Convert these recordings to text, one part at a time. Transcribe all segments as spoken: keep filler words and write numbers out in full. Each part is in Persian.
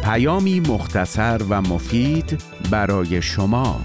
پیامی مختصر و مفید برای شما.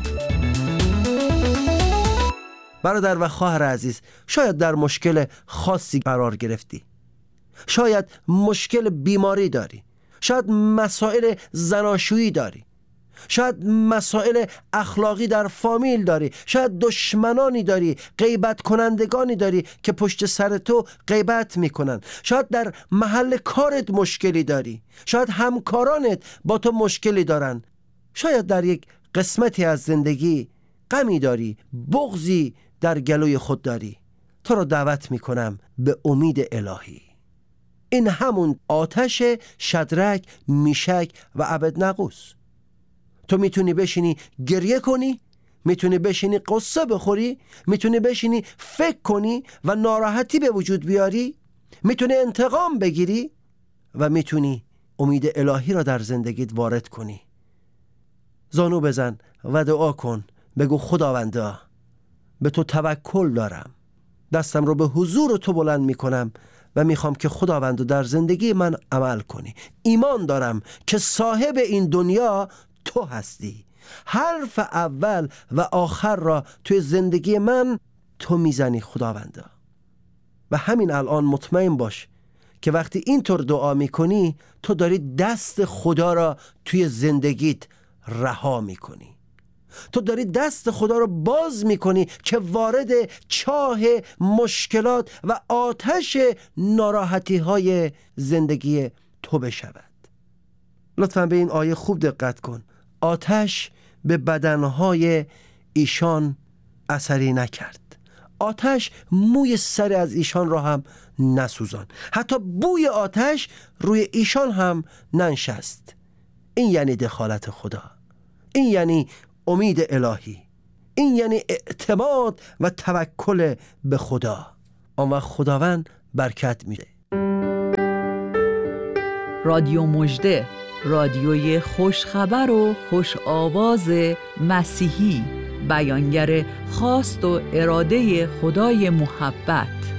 برادر و خواهر عزیز، شاید در مشکل خاصی قرار گرفتی. شاید مشکل بیماری داری. شاید مسائل زناشویی داری. شاید مسائل اخلاقی در فامیل داری. شاید دشمنانی داری، غیبت کنندگانی داری که پشت سر تو غیبت میکنن. شاید در محل کارت مشکلی داری. شاید همکارانت با تو مشکلی دارن. شاید در یک قسمتی از زندگی غمی داری، بغضی در گلوی خود داری. تو را دعوت میکنم به امید الهی. این همون آتش شدرک، میشک و ابدنغوست. تو میتونی بشینی گریه کنی، میتونی بشینی قصه بخوری، میتونی بشینی فکر کنی و ناراحتی به وجود بیاری، میتونی انتقام بگیری و میتونی امید الهی را در زندگیت وارد کنی. زانو بزن و دعا کن. بگو خداوندا، به تو توکل دارم. دستم رو به حضور تو بلند میکنم و میخوام که خداوند در زندگی من عمل کنی. ایمان دارم که صاحب این دنیا تو هستی. حرف اول و آخر را توی زندگی من تو میزنی خداوندا. و همین الان مطمئن باش که وقتی اینطور دعا میکنی تو داری دست خدا را توی زندگیت رها میکنی. تو داری دست خدا را باز میکنی که وارد چاه مشکلات و آتش ناراحتی های زندگی تو بشود. لطفاً به این آیه خوب دقت کن. آتش به بدنهای ایشان اثری نکرد. آتش موی سر از ایشان را هم نسوزان. حتی بوی آتش روی ایشان هم ننشست. این یعنی دخالت خدا. این یعنی امید الهی. این یعنی اعتماد و توکل به خدا. آن وقت خداوند برکت میده. رادیو مژده، رادیوی خوشخبر و خوش آواز مسیحی، بیانگر خواست و اراده خدای محبت.